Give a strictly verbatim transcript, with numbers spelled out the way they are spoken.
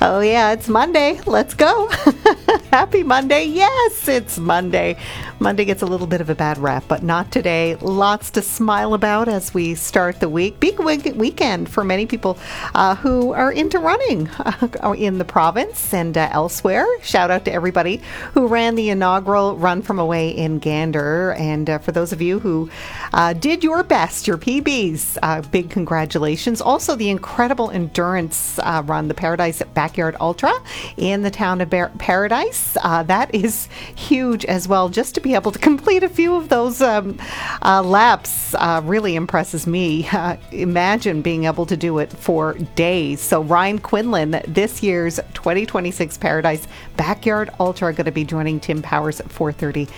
Oh, yeah, it's Monday. Let's go. Happy Monday. Yes, it's Monday. Monday gets a little bit of a bad rap, but not today. Lots to smile about as we start the week. Big week- weekend for many people uh, who are into running uh, in the province and uh, elsewhere. Shout out to everybody who ran the inaugural Run From Away in Gander. And uh, for those of you who uh, did your best, your P Bs, uh, big congratulations. Also, the incredible endurance uh, run, the Paradise Backyard Ultra in the town of Bar- Paradise. Uh, that is huge as well. Just to be able to complete a few of those um, uh, laps uh, really impresses me. Uh, imagine being able to do it for days. So Ryan Quinlan, this year's twenty twenty-six Paradise Backyard Ultra, going to be joining Tim Powers at four thirty